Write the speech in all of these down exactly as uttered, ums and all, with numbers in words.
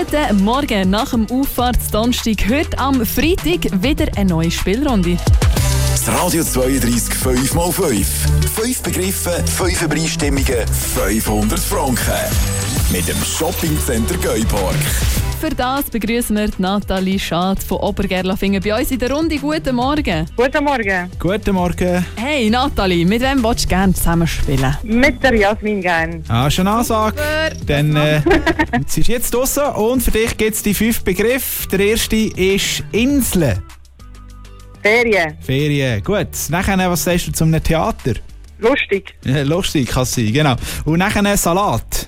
Guten Morgen nach dem Auffahrtsdonnerstag. Heute am Freitag wieder eine neue Spielrunde. Das Radio zweiunddreißig fünf mal fünf. Fünf Begriffe, fünf Übereinstimmungen, fünfhundert Franken. Mit dem Shoppingcenter Geupark. Für das begrüßen wir Nathalie Schad von Obergerlafingen bei uns in der Runde. Guten Morgen. Guten Morgen. Guten Morgen. Hey Nathalie, mit wem willst du gerne zusammenspielen? Mit der Jasmin gern. Ah, schon eine Ansage. Dann äh, sie ist jetzt draussen und für dich gibt es die fünf Begriffe. Der erste ist Insel. Ferien. Ferien. Gut. Nachher, was sagst du zum Theater? Lustig. Ja, lustig kann es sein, genau. Und nachher Salat.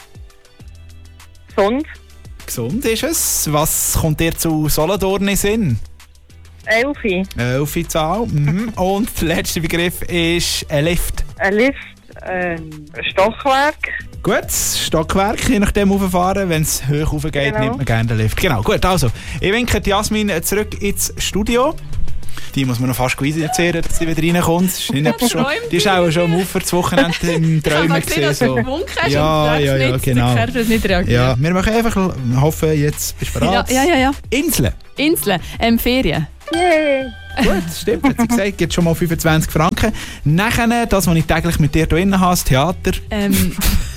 Gesund. Gesund ist es. Was kommt dir zu Solothurn in Sinn? Elfi. Elfi Zahl. Mhm. Und der letzte Begriff ist ein Lift. Ein Lift. Ein Stockwerk. Gut, Stockwerk, je nachdem rauffahren. Wenn es hoch rauf geht, Genau. nimmt man gerne den Lift. Genau, gut, also. Ich winke die Jasmin zurück ins Studio. Die muss man noch fast erzählen, dass sie wieder reinkommt. Ist nicht etwas schon, die ist auch schon am Ufer das Wochenende im Träumen gesehen. So. Ja, ja, ja, genau. Nicht Ja, wir machen einfach hoffen, jetzt bist du bereit. Ja, ja, ja, ja. Inseln. Inseln, ähm, Ferien. Yay. Gut, stimmt, hat sie gesagt, gibt schon mal fünfundzwanzig Franken. Nachher, das, was ich täglich mit dir hier drin habe, das Theater. Ähm,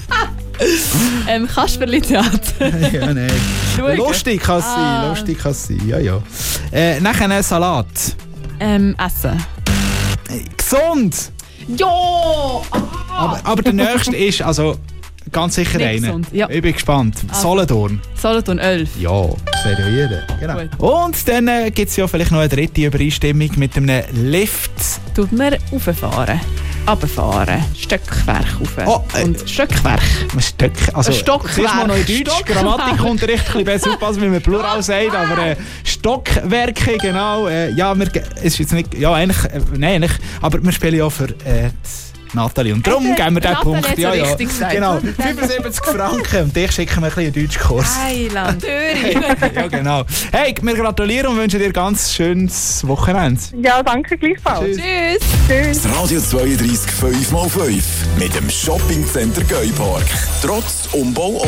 ähm, Kasperli-Theater. Ja, nein. Schauen. Lustig kann es Ah. sein, lustig kann es sein, ja, ja. Äh, nachher Salat. Ähm, Essen. Äh, gesund! Ja! Aber, aber der nächste ist also ganz sicher Nicht einer. gesund, ja. Ich bin gespannt. Also. Solothurn. Solothurn elf. Ja, das wäre ja jeder. Genau. Gut. Und dann äh, gibt es ja vielleicht noch eine dritte Übereinstimmung mit einem Lift. Tut mir rauffahren, runterfahren, Stöckwerk rauf Oh, äh, und Stöckwerk. Ein Stück. Also, Ein Stockwerk. zuerst mal noch in Deutsch. Stockwerk. Grammatikunterricht ein bisschen besser aufpassen, wie man Plural sagt. Aber äh, Stockwerke, genau. Äh, ja, wir, es ist jetzt nicht. Ja, eigentlich. Äh, nein, eigentlich. Aber wir spielen ja für. Äh, Nathalie. Und darum Äh, geben wir den Nathalie Punkt. hat's Ja, so ja. richtig gesagt. Genau. fünfundsiebzig Franken. Und dich schicken wir ein bisschen einen Deutschkurs. Heiland, Öri. Ja, genau. Hey, wir gratulieren und wünschen dir ein ganz schönes Wochenende. Ja, danke gleichfalls. Tschüss. Tschüss. Das Radio zweiunddreißig fünf mal fünf. Mit dem Shoppingcenter Geupark. Trotz Umbau